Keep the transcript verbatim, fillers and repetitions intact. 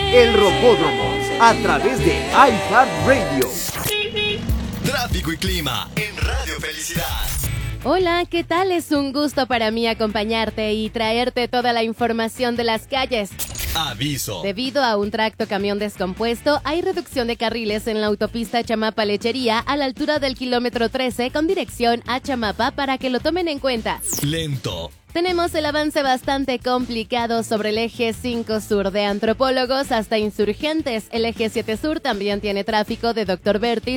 El Rombódromo, a través de iHeartRadio. Tráfico y clima en Radio Felicidad. Hola, ¿qué tal? Es un gusto para mí acompañarte y traerte toda la información de las calles. Aviso. Debido a un tracto camión descompuesto, hay reducción de carriles en la autopista Chamapa-Lechería a la altura del kilómetro trece con dirección a Chamapa para que lo tomen en cuenta. Lento. Tenemos el avance bastante complicado sobre el eje cinco Sur de Antropólogos hasta Insurgentes. El eje siete Sur también tiene tráfico de Doctor Vertis